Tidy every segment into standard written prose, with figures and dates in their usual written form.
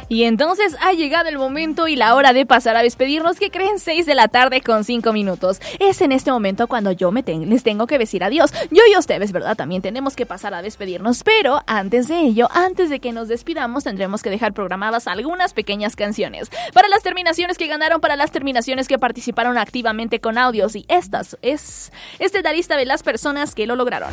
Y entonces ha llegado el momento y la hora de pasar a despedirnos. ¿Qué creen? 6 de la tarde con 5 minutos. Es en este momento cuando yo les tengo que decir adiós. Yo y ustedes, ¿verdad? También tenemos que pasar a despedirnos. Pero antes de ello, antes de que nos despidamos, tendremos que dejar programadas algunas pequeñas canciones. Para las terminaciones que ganaron, para las terminaciones que participaron activamente con audios. Y esta es la lista de las personas que lo lograron.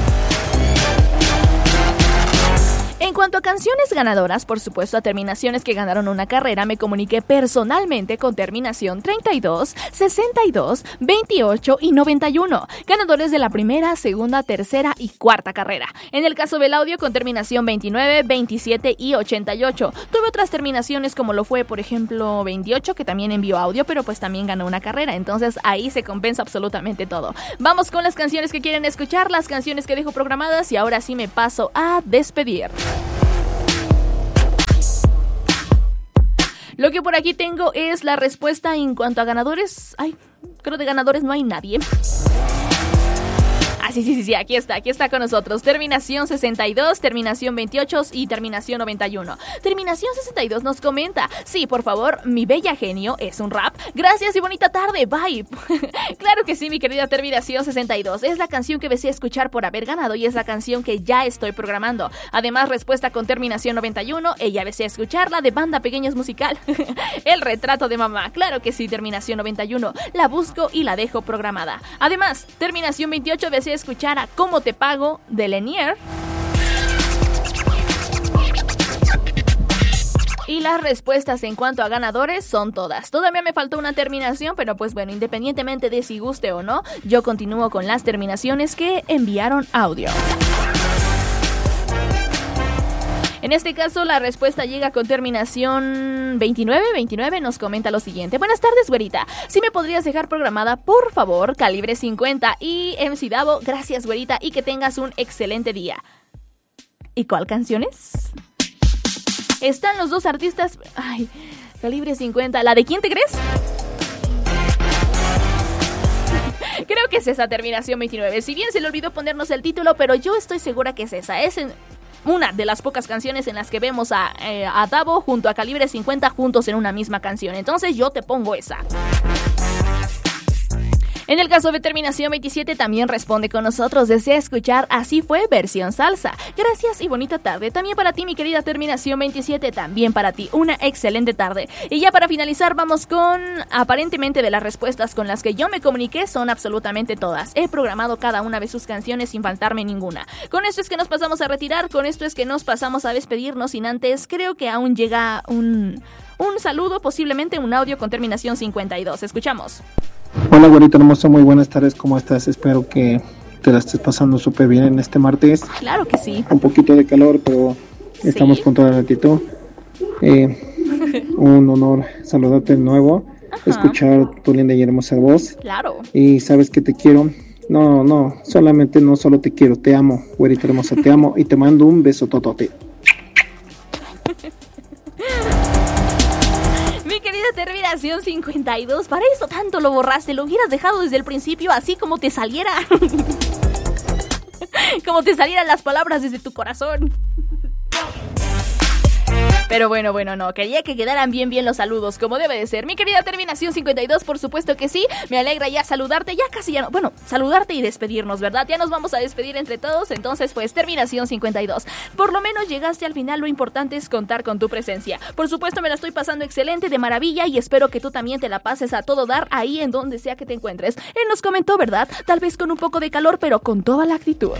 En cuanto a canciones ganadoras, por supuesto a terminaciones que ganaron una carrera, me comuniqué personalmente con terminación 32, 62, 28 y 91, ganadores de la primera, segunda, tercera y cuarta carrera. En el caso del audio, con terminación 29, 27 y 88. Tuve otras terminaciones como lo fue, por ejemplo, 28, que también envió audio, pero pues también ganó una carrera, entonces ahí se compensa absolutamente todo. Vamos con las canciones que quieren escuchar, las canciones que dejo programadas y ahora sí me paso a despedir. Lo que por aquí tengo es la respuesta en cuanto a ganadores. Ay, creo de ganadores no hay nadie. Ah, sí, aquí está con nosotros. Terminación 62, terminación 28 y terminación 91. Terminación 62 nos comenta: sí, por favor, mi bella genio es un rap. Gracias y bonita tarde, bye. Claro que sí, mi querida terminación 62. Es la canción que deseé escuchar por haber ganado y es la canción que ya estoy programando. Además, respuesta con terminación 91, ella desea escucharla de Banda Pequeños Musical. El retrato de mamá. Claro que sí, terminación 91. La busco y la dejo programada. Además, terminación 28 desea escuchar a Cómo te pago de Lenier. Y las respuestas en cuanto a ganadores son todas. Todavía me faltó una terminación, pero pues bueno, independientemente de si guste o no, yo continúo con las terminaciones que enviaron audio. En este caso, la respuesta llega con terminación 29. Nos comenta lo siguiente: buenas tardes, güerita. Si me podrías dejar programada, por favor, Calibre 50 y MC Davo. Gracias, güerita, y que tengas un excelente día. ¿Y cuál canciones? Están los dos artistas. Ay, Calibre 50. ¿La de quién te crees? Creo que es esa terminación 29. Si bien se le olvidó ponernos el título, pero yo estoy segura que es esa. Es una de las pocas canciones en las que vemos a Davo junto a Calibre 50 juntos en una misma canción. Entonces yo te pongo esa. En el caso de terminación 27 también responde con nosotros. Desea escuchar Así Fue versión salsa. Gracias y bonita tarde. También para ti, mi querida terminación 27. También para ti. Una excelente tarde. Y ya para finalizar vamos con, aparentemente de las respuestas con las que yo me comuniqué son absolutamente todas. He programado cada una de sus canciones sin faltarme ninguna. Con esto es que nos pasamos a retirar. Con esto es que nos pasamos a despedirnos. Sin antes, creo que aún llega un saludo, posiblemente un audio con terminación 52. Escuchamos. Hola, güerita hermosa, muy buenas tardes, ¿cómo estás? Espero que te la estés pasando súper bien en este martes. Claro que sí. Un poquito de calor, pero estamos con toda la actitud. Un honor saludarte de nuevo, escuchar tu linda y hermosa voz. Claro. Y sabes que te quiero. No solo te quiero, te amo, güerita hermosa, te amo y te mando un beso totote. Terminación 52, para eso tanto lo borraste, lo hubieras dejado desde el principio así como te saliera. Como te salieran las palabras desde tu corazón. Pero bueno, no, quería que quedaran bien los saludos, como debe de ser. Mi querida terminación 52, por supuesto que sí. Me alegra ya saludarte, ya casi ya no. Bueno, saludarte y despedirnos, ¿verdad? Ya nos vamos a despedir entre todos, entonces pues terminación 52. Por lo menos llegaste al final, lo importante es contar con tu presencia. Por supuesto me la estoy pasando excelente, de maravilla, y espero que tú también te la pases a todo dar ahí en donde sea que te encuentres. Él nos comentó, ¿verdad? Tal vez con un poco de calor, pero con toda la actitud.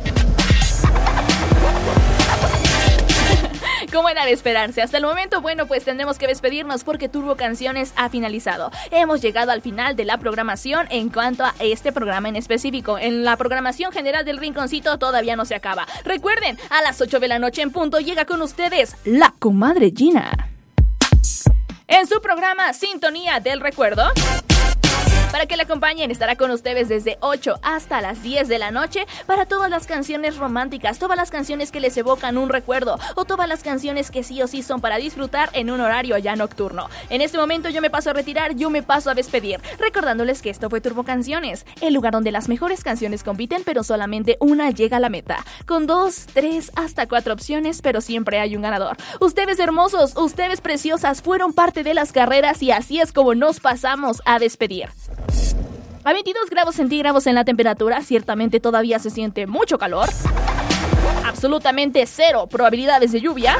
¿Cómo era de esperarse? Hasta el momento, bueno, pues tendremos que despedirnos porque Turbo Canciones ha finalizado. Hemos llegado al final de la programación en cuanto a este programa en específico. En la programación general del Rinconcito todavía no se acaba. Recuerden, a las 8 de la noche en punto llega con ustedes la comadre Gina. En su programa Sintonía del Recuerdo. para que le acompañen. Estará con ustedes desde 8 hasta las 10 de la noche para todas las canciones románticas, todas las canciones que les evocan un recuerdo o todas las canciones que sí o sí son para disfrutar en un horario ya nocturno. En este momento yo me paso a retirar, yo me paso a despedir, recordándoles que esto fue Turbo Canciones, el lugar donde las mejores canciones compiten, pero solamente una llega a la meta, con 2, 3, hasta 4 opciones, pero siempre hay un ganador. Ustedes hermosos, ustedes preciosas, fueron parte de las carreras y así es como nos pasamos a despedir. A 22 grados centígrados en la temperatura, ciertamente todavía se siente mucho calor, absolutamente 0 probabilidades de lluvia.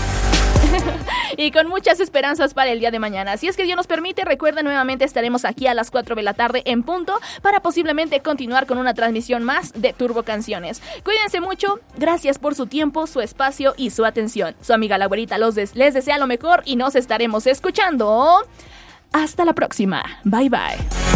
Y con muchas esperanzas para el día de mañana. Si es que Dios nos permite, recuerden, nuevamente estaremos aquí a las 4 de la tarde en punto para posiblemente continuar con una transmisión más de Turbo Canciones. Cuídense mucho, gracias por su tiempo, su espacio y su atención. Su amiga la güerita les desea lo mejor y nos estaremos escuchando. Hasta la próxima. Bye bye.